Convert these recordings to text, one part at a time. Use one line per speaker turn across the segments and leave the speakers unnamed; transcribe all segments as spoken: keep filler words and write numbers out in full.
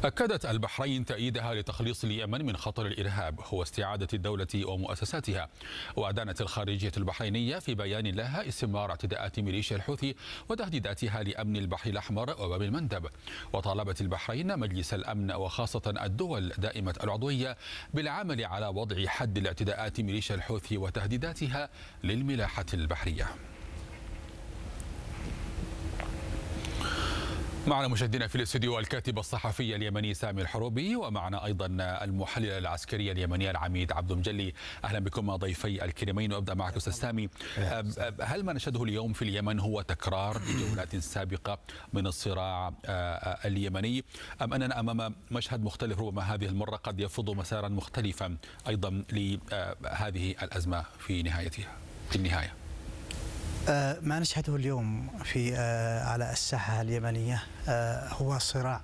أكدت البحرين تأييدها لتخليص اليمن من خطر الإرهاب واستعادة الدولة ومؤسساتها. وأدانت الخارجية البحرينية في بيان لها استمرار اعتداءات ميليشيا الحوثي وتهديداتها لأمن البحر الأحمر وباب المندب. وطالبت البحرين مجلس الأمن وخاصة الدول دائمة العضوية بالعمل على وضع حد لاعتداءات ميليشيا الحوثي وتهديداتها للملاحة البحرية. معنا مشاهدينا في الاستوديو الكاتب الصحفي اليمني سامي الحروبي، ومعنا ايضا المحلل العسكري اليمني العميد عبد المجلي. اهلا بكم ضيفي الكريمين، وابدا معك استاذ سامي. هل ما نشهده اليوم في اليمن هو تكرار لجولات سابقه من الصراع اليمني، ام اننا امام مشهد مختلف ربما هذه المره قد يفرض مسارا مختلفا ايضا لهذه الازمه في نهايتها في النهايه؟
ما نشهده اليوم في على الساحة اليمنية هو صراع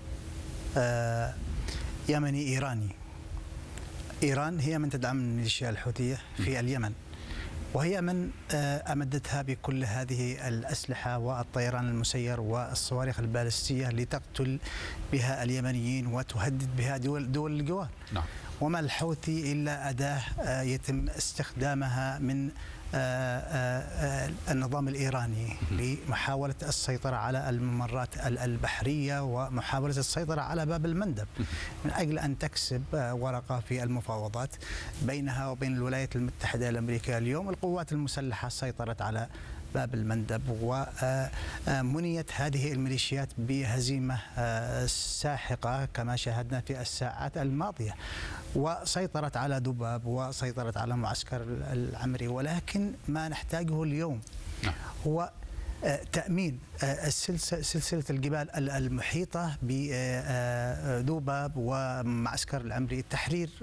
يمني إيراني. إيران هي من تدعم الميليشيا الحوثية في اليمن، وهي من أمدتها بكل هذه الأسلحة والطيران المسير والصواريخ البالستية لتقتل بها اليمنيين وتهدد بها دول, دول الجوار.
نعم.
وما الحوثي إلا أداة يتم استخدامها من النظام الإيراني لمحاولة السيطرة على الممرات البحرية ومحاولة السيطرة على باب المندب من أجل أن تكسب ورقة في المفاوضات بينها وبين الولايات المتحدة الأمريكية. اليوم القوات المسلحة سيطرت على باب المندب، ومنيت هذه الميليشيات بهزيمة ساحقة كما شاهدنا في الساعات الماضية، وسيطرت على دباب وسيطرت على معسكر العمري. ولكن ما نحتاجه اليوم هو تأمين سلسلة الجبال المحيطة بدوباب ومعسكر العمري، التحرير